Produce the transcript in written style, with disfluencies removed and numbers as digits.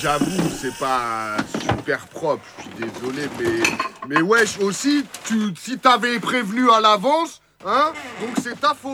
j'avoue, c'est pas super propre, je suis désolé, mais wesh, aussi, si t'avais prévenu à l'avance, hein, donc c'est ta faute.